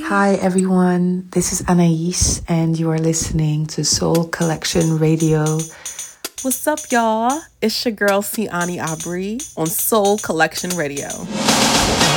Hi everyone, this is Anaïs and you are listening to Soul Collection Radio. What's up, y'all? It's your girl, Siani Abri on Soul Collection Radio.